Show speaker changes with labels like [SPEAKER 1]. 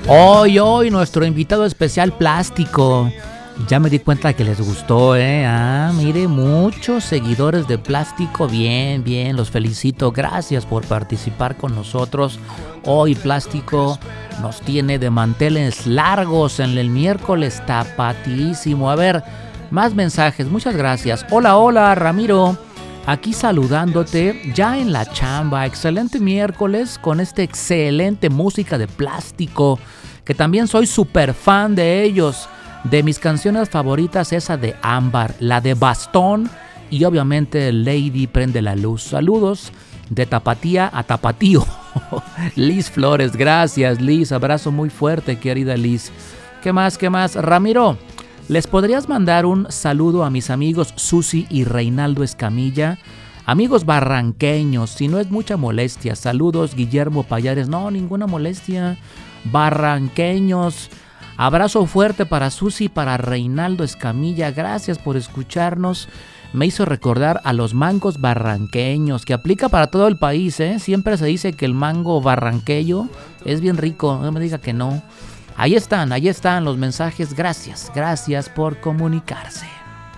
[SPEAKER 1] Hoy, nuestro invitado especial Plástico. Ya me di cuenta que les gustó, ¿eh? Mire, muchos seguidores de Plástico. Bien, los felicito. Gracias por participar con nosotros. Hoy Plástico nos tiene de manteles largos en el miércoles tapatísimo. A ver, más mensajes. Muchas gracias. Hola, Ramiro. Aquí saludándote, ya en la chamba. Excelente miércoles con esta excelente música de Plástico, que también soy súper fan de ellos. De mis canciones favoritas, esa de Ámbar, la de Bastón y obviamente Lady Prende la Luz. Saludos de Tapatía a Tapatío. Liz Flores, gracias Liz, abrazo muy fuerte, querida Liz. ¿Qué más? Ramiro, ¿les podrías mandar un saludo a mis amigos Susi y Reinaldo Escamilla? Amigos barranqueños, si no es mucha molestia. Saludos, Guillermo Payares. No, ninguna molestia. Barranqueños. Abrazo fuerte para Susi y para Reinaldo Escamilla. Gracias por escucharnos. Me hizo recordar a los mangos barranqueños, que aplica para todo el país, ¿eh? Siempre se dice que el mango barranqueño es bien rico. No me diga que no. Ahí están los mensajes. Gracias por comunicarse.